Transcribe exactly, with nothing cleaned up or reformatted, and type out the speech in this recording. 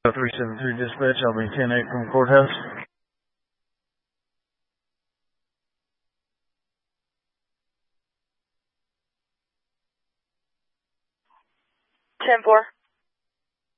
three seven three dispatch, I'll be ten eight from courthouse. ten four.